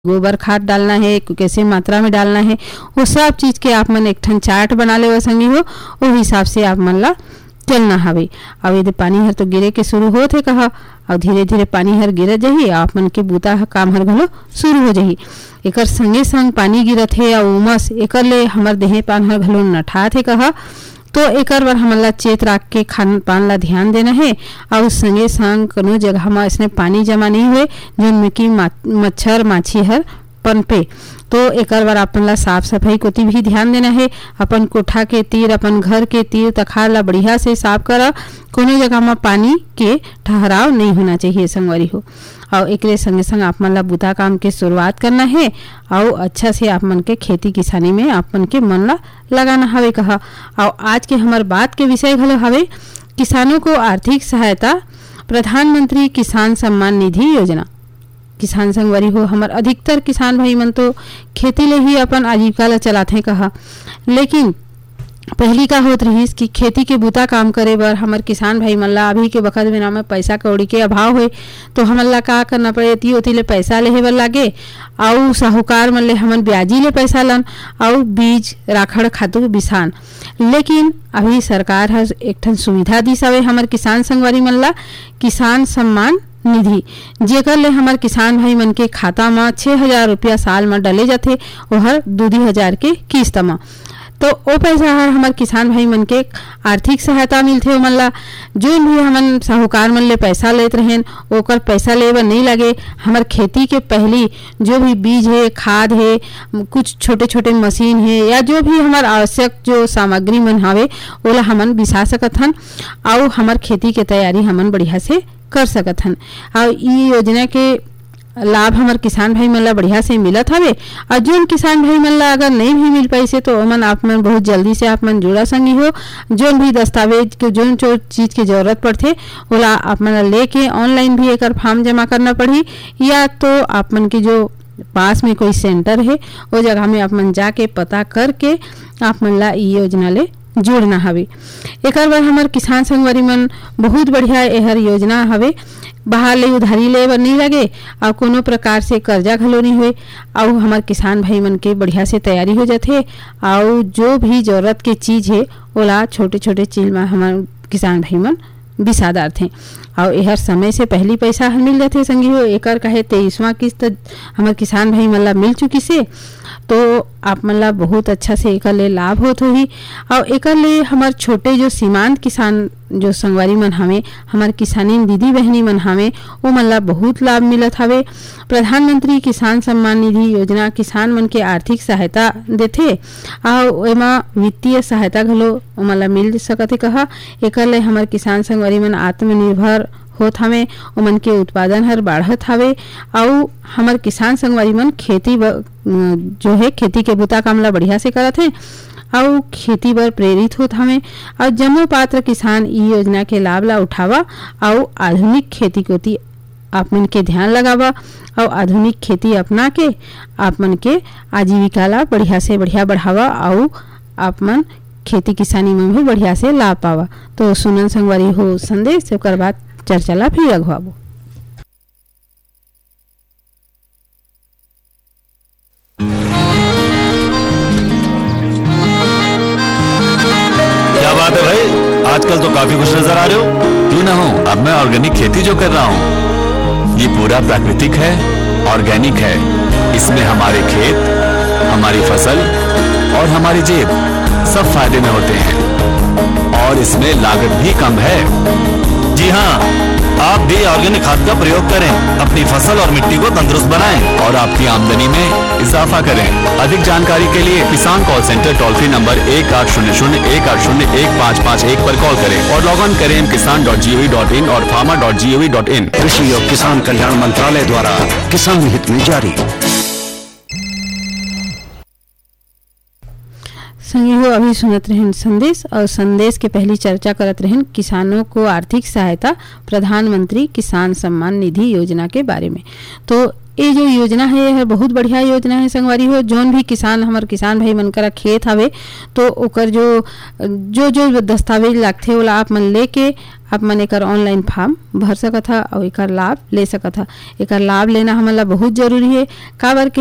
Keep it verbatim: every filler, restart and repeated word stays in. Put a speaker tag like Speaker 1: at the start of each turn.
Speaker 1: गोबर खाद डालना है, कैसे मात्रा में डालना है, वो सब चीज़ के आप मन एक ठन चार्ट बना ले संगी हो, वो हिसाब से आप मन ला चलना हवे। अब यदि पानी हर तो गिरे के शुरू होथे कहा, और धीरे धीरे पानी हर गिरत जाही, आप मन के बूता काम हर घलो शुरू हो जाही। एकर संगे संग पानी गिरत है और उमस एकर ले हमर देहे पान हर घलो नठात है कहा, तो एकर बर हमन ला चेत राख के खान पान ला ध्यान देना है। और संगे संग कोनो जगह में इसने पानी जमा नहीं हुए जोन में कि मच्छर माछी हर पनपे, तो एकर बर अपन ला साफ सफाई कोती भी ध्यान देना है। अपन कोठा के तीर, अपन घर के तीर तखार ला बढ़िया से साफ करा, कोनो जगह में पानी के ठहराव नहीं होना चाहिए संगवारी हो। और एकरे संगे संग आप मन ला बुता काम के शुरुआत करना है और अच्छा से आप मन के खेती किसानी में आप मन के मन ला लगाना हवे कहा। और आज के हमार बात के विषय घलो हवे किसानों को आर्थिक सहायता, प्रधानमंत्री किसान सम्मान निधि योजना। किसान संगवारी हो, हमार अधिकतर किसान भाई मन तो खेती ले ही अपन आजीविका ला चलाते कहा, लेकिन पहली का होत रहीस कि खेती के बूता काम करे बर हमार किसान भाई मन ला अभी के वक्त में में पैसा कौड़ी के अभाव है, तो हमन ला का करना पड़े, ती ओती ले पैसा लेहे बर लागे, और साहूकार मन ले हमन ब्याजी ले पैसा लन और बीज राखड़ खातू बिसान। लेकिन अभी सरकार हर एक ठन सुविधा दिस हवे हमार किसान संगवारी मन ला, किसान सम्मान निधि, जेकर ले हमार किसान भाई मन के खाता में छः हजार रुपया साल में डले जाते, ओहर दो दो हजार के किस्त में, तो ओ पैसा हर हमार किसान भाई मन के आर्थिक सहायता मिलथे। ओमन ला जो भी हमन साहूकार मन ले पैसा लेत रहें ओकर पैसा ले बर नहीं लगे। हमार खेती के पहली जो भी बीज है, खाद है, कुछ छोटे छोटे मशीन है, या जो भी हमार आवश्यक जो सामग्री मन हवे ओला हमन बिसा सकत हन और हमार खेती के तैयारी हमन बढ़िया से कर सकत हन। और ई योजना के लाभ हमार किसान भाई मन ला बढ़िया से मिलत हवे। और जोन किसान भाई मन ला अगर नहीं भी मिल पाइसे तो ओमन आप मन बहुत जल्दी से आप मन जुड़ा संगी हो, जोन भी दस्तावेज के जोन जो चीज़ की जरूरत पड़थे ओला आप मन लेके ऑनलाइन भी एक फॉर्म जमा करना पड़ी, या तो आप मन के जो पास में कोई सेंटर है वो जगह में आप मन जाके पता करके आप मन ला ई योजना ले जोड़ना हवे। एकर बर हमार किसान संगवारी मन बहुत बढ़िया एहर योजना हवे, बाहर ले उधारी ले बर नहीं लगे और कोनो प्रकार से कर्जा घलो नहीं हुए, और हमार किसान भाई मन के बढ़िया से तैयारी हो जाथे। और जो भी जरूरत के चीज़ है ओला छोटे छोटे चीज में हमार किसान भाई मन बिसादार थे, और एहर समय से पहली पैसा मिल जाते संगी हो। एकर कहे तेईसवां किस्त हमार किसान भाई मन ला मिल चुकी से, तो आप मन ला बहुत अच्छा से एकर ले लाभ होत होही। और एकर ले हमार छोटे जो सीमांत किसान जो संगवारी मन हवे, हमार किसानी दीदी बहनी मन हवे, वो मन ला बहुत लाभ मिलत हवे। प्रधानमंत्री किसान सम्मान निधि योजना किसान मन के आर्थिक सहायता देथे और एमा वित्तीय सहायता घलो ओमन ला मिल सकत है कहा। एकर ले हमार किसान संगवारी मन आत्मनिर्भर होत हवे, ओमन के उत्पादन हर बढ़त हवे, और हमार किसान संगवारी मन खेती जो है खेती के बूता काम ला बढ़िया से करत है और खेती बर प्रेरित होत हवे। और जम्मो पात्र किसान ई योजना के लाभ ला उठावा और आधुनिक खेती कोती आप मन के ध्यान लगावा, और आधुनिक खेती अपना के आप मन के आजीविका ला बढ़िया से बढ़िया बढ़ावा, और आप मन खेती किसानी में भी बढ़िया से लाभ पावा। तो सुनन संगवारी हो संदेश ओकर बाद चर्चा ला फिर अगवाबो।
Speaker 2: क्या बात है भाई, आजकल तो काफी खुश नजर आ रहे हो। क्यों ना हो, अब मैं ऑर्गेनिक खेती जो कर रहा हूँ ये पूरा प्राकृतिक है, ऑर्गेनिक है। इसमें हमारे खेत, हमारी फसल और हमारी जेब सब फायदे में होते हैं, और इसमें लागत भी कम है। जी हाँ, आप भी ऑर्गेनिक खाद का प्रयोग करें, अपनी फसल और मिट्टी को तंदुरुस्त बनाएं और आपकी आमदनी में इजाफा करें। अधिक जानकारी के लिए किसान call centre toll free number एक आठ शून्य शून्य एक आठ शून्य एक पाँच पाँच एक पर कॉल करें और लॉग ऑन करें किसान dot G O V dot in और pharma dot G O V dot in.
Speaker 3: कृषि और किसान कल्याण मंत्रालय द्वारा किसान हित में जारी।
Speaker 1: संगी हो अभी सुनत रहन संदेश, और संदेश के पहली चर्चा करत रहन किसानों को आर्थिक सहायता प्रधानमंत्री किसान सम्मान निधि योजना के बारे में। तो ये जो योजना है यह बहुत बढ़िया योजना है संगवारी हो। जौन भी किसान हमार किसान भाई मन करा खेत हवे तो ओकर जो जो जो दस्तावेज लागथे ओला आप मन लेके आप मन एकर ऑनलाइन फॉर्म भर सकत ह और एकर लाभ ले सकत ह। एकर लाभ लेना हमन ला बहुत जरूरी है काबर के